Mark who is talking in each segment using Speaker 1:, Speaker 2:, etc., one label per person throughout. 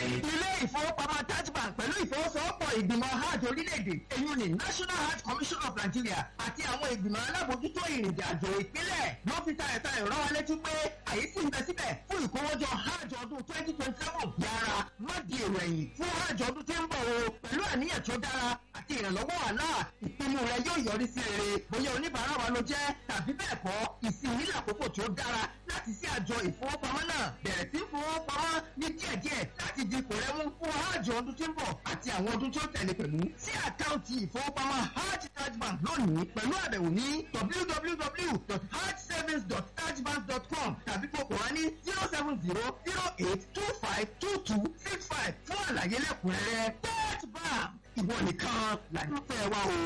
Speaker 1: ilé ìfowópamọ́ Taj Bank pẹ̀lú ìfọwọ́sowọ́pọ̀ ìgbìmọ̀ hajj orílẹ̀-èdè èyí ni National Hajj Commission of Nigeria àti àwọn ìgbìmọ̀ alábòójútó ìrìnàjò ìpínlẹ̀ ló fi tayọ̀tayọ̀ rán wa létí pé àyè sì ń bẹ síbẹ̀ fún ìkówójọ hajj ọdún 2027 yára má di èrò ẹ̀yìn fún hajj ọdún tí ń bọ̀ o pẹ̀lú àníyàn tó dára àti ìrànlọ́wọ́ Allah ìpinnu rẹ yóò yọrí sí rere bóyá oníbàárà wa ló jẹ́ tàbí bẹ́ẹ̀ kọ́ ìsinmi lákòókò tó dára láti sí àjọ ìfowópamọ́ náà bẹ̀rẹ̀ sí fowópamọ́ ní díẹ̀díẹ̀ láti di kò rẹ́mú fún hajj ọdún tí ń bọ̀ àti àwọn ọdún tí ó tẹ̀lé pẹ̀lú sí àkáǹtì ìfowópamọ́ hajj Taj Bank lónìí pẹ̀lú àbẹ̀wò ní www.hajjsavings.tajbank.com tàbí kókò wá ní 07008252265 fún àlàyé lẹ́kùnrẹ́rẹ́ Taj Bank ìwọ nìkan làdúpẹ́ wa o.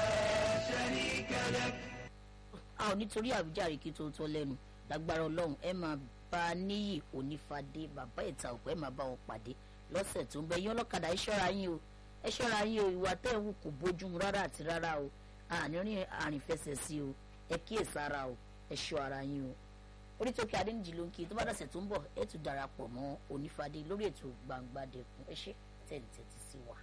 Speaker 2: a ò nítorí àwíjàre kí tó tọ́ lẹ́nu lágbára ọlọ́run ẹ máa bá a níyì onífàdé bàbá ìta òkú ẹ máa bá wọn pàdé lọ́sẹ̀ tó ń bẹ yín ọlọ́kadà ẹ ṣọ́ra yín o ẹ ṣọ́ra yín o ìwà tẹ́ ẹ̀ wù kò bójúmu rárá àti rárá o ànírín àrìnfẹsẹ̀ sí o ẹ kíyèsára o ẹ ṣọ́ ara yín o Orítókè Adéníjì ló ń kí tó bá dọ̀sẹ̀ tó ń bọ̀ ẹ tún darapọ̀ mọ́ onífàdé lórí ètò Gbangba Dẹkùn ẹ ṣé tẹ̀lé sí wa.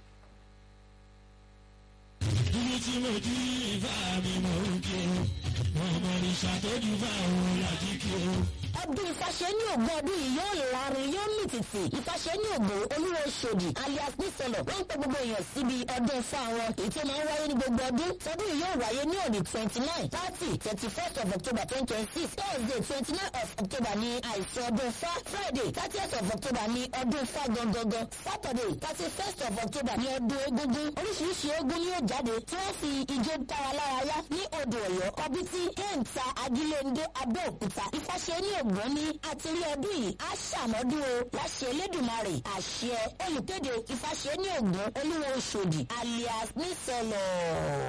Speaker 3: ibi tí mo jí ìfà mi mò ń kí o ọmọ ìṣàtọ́jú bá òun láti kí o.
Speaker 4: ọdún ìfàṣẹ ní ògbó ọdún yìí yóò lárin yóò mìtìtì ìfàṣẹ ní ògbó olúwo ṣòdì alias nísọlọ wọn ń pe gbogbo èèyàn síbi ọdún fún àwọn èyí tó máa ń wáyé ní gbogbo ọdún tọdún yìí yóò wáyé ní òní 29 30 31st of October 2026 Thursday 29 of October ní àìsàn ọdún fá Friday 30th of October ní ọdún fá gangan Saturday 31st of October ní ọdún egúngún oríṣiríṣi eégún ni yóò jáde tí wọ́n fi ijó dára lára yá ní odò Ọ̀yọ́ Ọbítí Kẹ́ńtà Agíléndé Abẹ́òkúta ìfàṣẹ ní ògbón ní àtìrí ọdún yìí á ṣàmọ́dún o láṣẹ Elédùmarè àṣẹ olùkéde ìfàṣẹ ní ògbón olúwo ṣòdì alias nísọlọ.